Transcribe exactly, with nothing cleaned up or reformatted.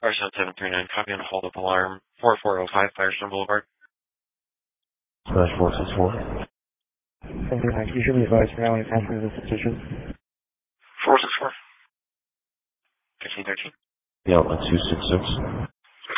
R seven seven three nine, copy on hold up alarm four four zero five Firestone Boulevard. Slash four six four. Thank you. You should be advised for now and answer this decision. four six four. fifteen thirteen. Yeah, two six six.